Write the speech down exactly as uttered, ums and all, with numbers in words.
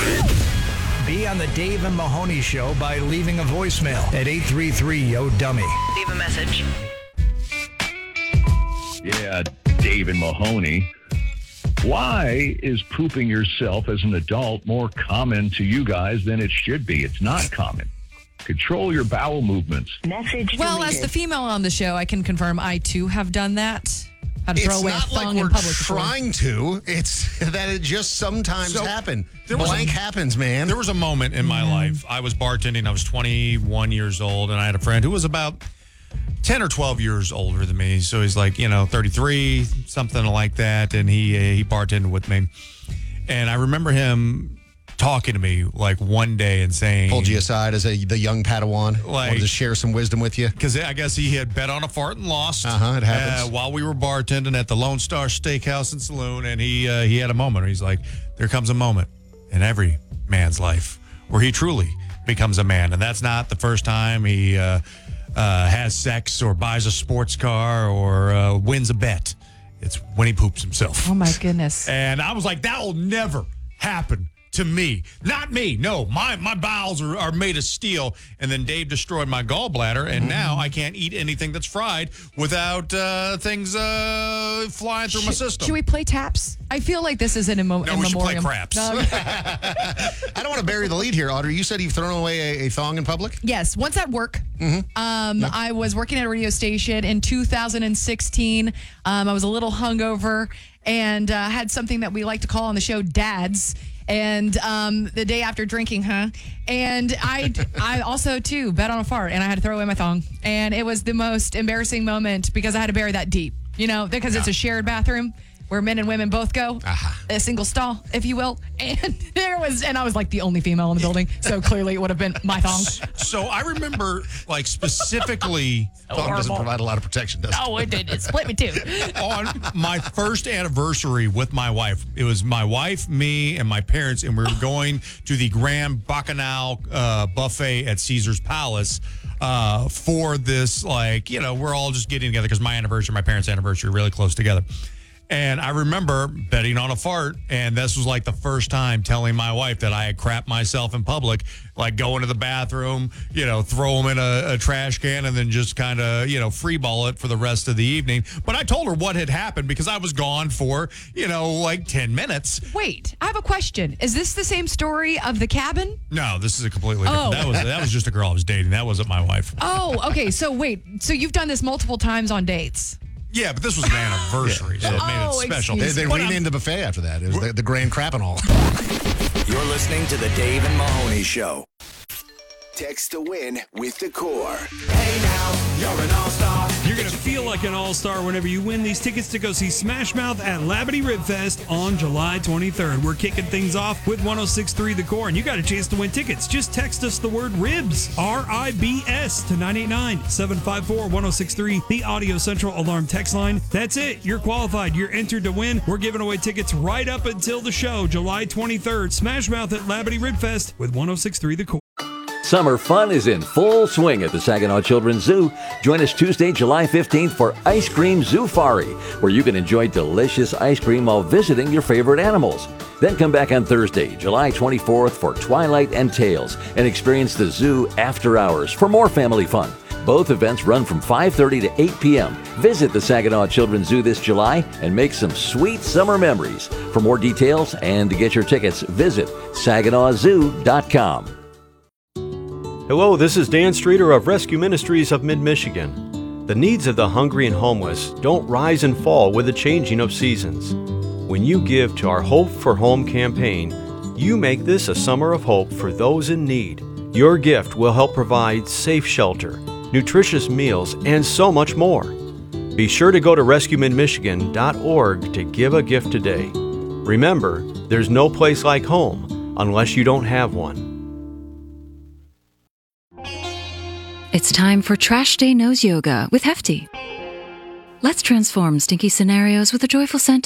Be on the Dave and Mahoney Show by leaving a voicemail at eight three three, yo dummy. Leave a message. Yeah, Dave and Mahoney. Why is pooping yourself as an adult more common to you guys than it should be? It's not common. Control your bowel movements. Message Well, deleted. as the female on the show, I can confirm I too have done that. How to throw It's away a not thong like in we're public. before. trying to. It's that it just sometimes So, happen. there was Blank a- happens, man. There was a moment in my life. I was bartending. I was twenty-one years old, and I had a friend who was about ten or twelve years older than me. So he's like, you know, thirty-three, something like that. And he uh, he bartended with me. And I remember him talking to me like one day and saying, Pulled you aside as a the young Padawan. Like- Wanted to share some wisdom with you. because I guess he had bet on a fart and lost. Uh-huh, it happens. uh, while we were bartending at the Lone Star Steakhouse and Saloon, and he uh, he had a moment. Where he's like, "There comes a moment in every man's life where he truly becomes a man, and that's not the first time he uh, uh, has sex or buys a sports car or uh, wins a bet. It's when he poops himself." Oh, my goodness. And I was like, that will never happen to me. Not me. No, my my bowels are, are made of steel. And then Dave destroyed my gallbladder, and now I can't eat anything that's fried without uh, things uh, flying through my Should- system. Should we play taps? I feel like this is an emo- No, we should play memoriam. craps. No, I don't want to bury the lead here, Audrey. You said you've thrown away a, a thong in public? Yes, once at work. Um, I was working at a radio station in two thousand sixteen. Um, I was a little hungover and uh, had something that we like to call on the show dads. And um, the day after drinking, huh? And I, I also, too, bet on a fart, and I had to throw away my thong. And it was the most embarrassing moment because I had to bury that deep, you know, because it's a shared bathroom where men and women both go, Uh-huh. a single stall, if you will. And there was, and I was like the only female in the building, so clearly it would have been my thong. So I remember, like, specifically Thong doesn't horrible. provide a lot of protection, does it? Oh, it did. It split me too. on my first anniversary with my wife. It was my wife, me, and my parents, and we were going to the Grand Bacchanal uh, buffet at Caesar's Palace uh, for this, like, you know, we're all just getting together because my anniversary, my parents' anniversary, are really close together. And I remember betting on a fart, and this was like the first time telling my wife that I had crapped myself in public, like go into the bathroom, you know, throw them in a, a trash can, and then just kind of, you know, freeball it for the rest of the evening. But I told her what had happened because I was gone for, you know, like ten minutes. Wait, I have a question. Is this the same story of the cabin? No, this is a completely different. Oh. That was that was just a girl I was dating. That wasn't my wife. Oh, okay. So wait, so you've done this multiple times on dates? Yeah, but this was an anniversary, so it made Oh, it special. They, excuse they But I'm- renamed the buffet after that. It was the, the Grand Crap and all. You're listening to the Dave and Mahoney Show. Text to win with the core. Hey now, you're an all-star. You're going to feel like an all-star whenever you win these tickets to go see Smash Mouth at Labadee Rib Fest on July twenty-third. We're kicking things off with one oh six point three The Core, and you got a chance to win tickets. Just text us the word RIBS, R I B S, to nine eight nine, seven five four, one oh six three, the Audio Central Alarm text line. That's it. You're qualified. You're entered to win. We're giving away tickets right up until the show, July twenty-third. Smash Mouth at Labadee Rib Fest with one oh six point three The Core. Summer fun is in full swing at the Saginaw Children's Zoo. Join us Tuesday, July fifteenth for Ice Cream Zoofari, where you can enjoy delicious ice cream while visiting your favorite animals. Then come back on Thursday, July twenty-fourth for Twilight and Tales and experience the zoo after hours for more family fun. Both events run from five thirty to eight p.m. Visit the Saginaw Children's Zoo this July and make some sweet summer memories. For more details and to get your tickets, visit Saginaw Zoo dot com. Hello, this is Dan Streeter of Rescue Ministries of Mid-Michigan. The needs of the hungry and homeless don't rise and fall with the changing of seasons. When you give to our Hope for Home campaign, you make this a summer of hope for those in need. Your gift will help provide safe shelter, nutritious meals, and so much more. Be sure to go to rescue mid michigan dot org to give a gift today. Remember, there's no place like home unless you don't have one. It's time for Trash Day Nose Yoga with Hefty. Let's transform stinky scenarios with a joyful scent